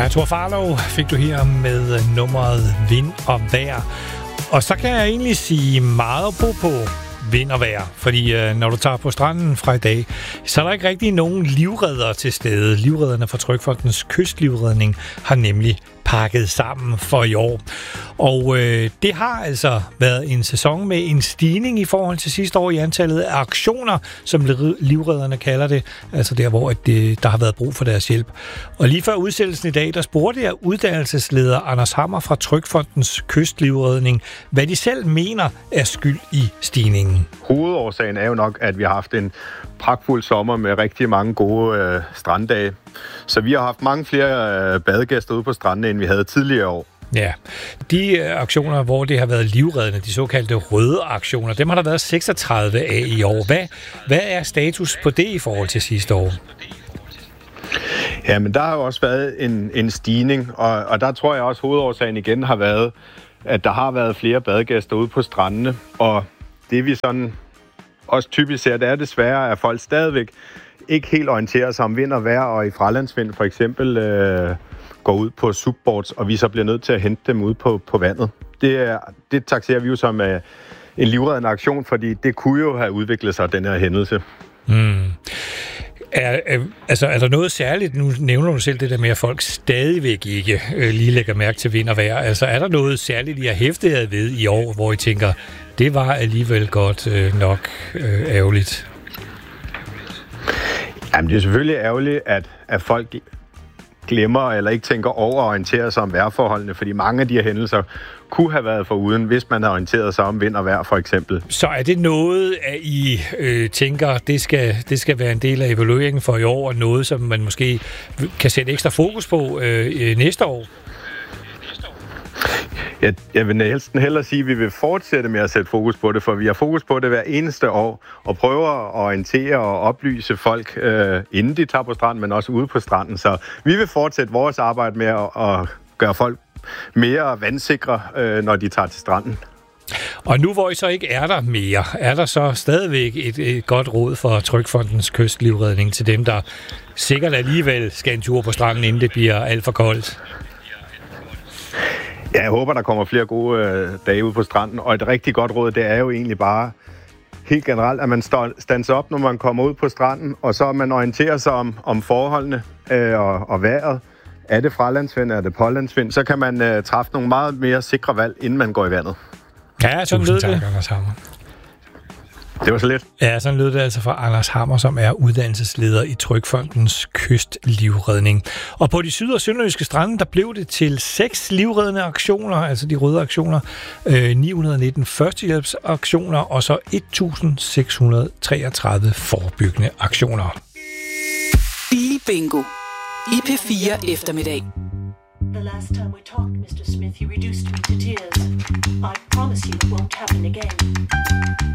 Ja, Thor Farlov fik du her med nummeret Vind og Vejr. Og så kan jeg egentlig sige meget på vind og vejr, fordi når du tager på stranden fra i dag, så er der ikke rigtig nogen livreddere til stede. Livredderne fra Trygfondens kystlivredning har nemlig pakket sammen for i år. Og det har altså været en sæson med en stigning i forhold til sidste år i antallet af aktioner, som livredderne kalder det, altså der, hvor der har været brug for deres hjælp. Og lige før udsættelsen i dag, der spurgte jeg uddannelsesleder Anders Hammer fra Trygfondens kystlivredning, hvad de selv mener er skyld i stigningen. Hovedårsagen er jo nok, at vi har haft en pragtfuld sommer med rigtig mange gode stranddage. Så vi har haft mange flere badegæster ude på stranden, end vi havde tidligere år. Ja, de aktioner, hvor det har været livreddende, de såkaldte røde aktioner, dem har der været 36 af i år. Hvad er status på det i forhold til sidste år? Ja, men der har jo også været en stigning, og der tror jeg også, hovedårsagen igen har været, at der har været flere badegæster ude på strandene, og det vi sådan også typisk ser, det er desværre, at folk stadigvæk ikke helt orienterer sig om vind og vejr, og i fralandsvind for eksempel går ud på subboards, og vi så bliver nødt til at hente dem ud på vandet. Det taxerer vi jo som en livreddende aktion, fordi det kunne jo have udviklet sig, den her hændelse. Er der noget særligt, nu nævner du selv det der med, at folk stadigvæk ikke lige lægger mærke til vind og vejr. Altså er der noget særligt, I har hæftet jer ved i år, hvor I tænker, det var alligevel godt nok ærgerligt? Jamen det er selvfølgelig ærgerligt, at folk glemmer eller ikke tænker over at orientere sig om vejrforholdene, fordi mange af de her hændelser kunne have været foruden, hvis man havde orienteret sig om vind og vejr for eksempel. Så er det noget, at I tænker, det skal være en del af evalueringen for i år, og noget, som man måske kan sætte ekstra fokus på næste år? Jeg vil næsten hellere sige, at vi vil fortsætte med at sætte fokus på det, for vi har fokus på det hver eneste år, og prøver at orientere og oplyse folk, inden de tager på stranden, men også ude på stranden. Så vi vil fortsætte vores arbejde med at gøre folk mere vandsikre, når de tager til stranden. Og nu hvor I så ikke er der mere, er der så stadigvæk et godt råd for Trygfondens kystlivredning til dem, der sikkert alligevel skal en tur på stranden, inden det bliver alt for koldt? Ja, jeg håber, der kommer flere gode dage ude på stranden, og et rigtig godt råd, det er jo egentlig bare helt generelt, at man standser op, når man kommer ud på stranden, og så man orienterer sig om forholdene og vejret. Er det fralandsvind, er det pålandsvind, så kan man træffe nogle meget mere sikre valg, inden man går i vandet. Ja, sådan lød det. Anders Hammer. Det var så lidt. Ja, sådan lød det altså fra Anders Hammer, som er uddannelsesleder i Trygfondens kystlivredning. Og på de syd- og sønderjyske strande, der blev det til 6 livreddende aktioner, altså de røde aktioner, 919 førstehjælpsaktioner og så 1633 forebyggende aktioner. Billy Bingo i P4 eftermiddag. The last time we talked, Mr. Smith, you reduced me to tears. I promise you it won't happen again.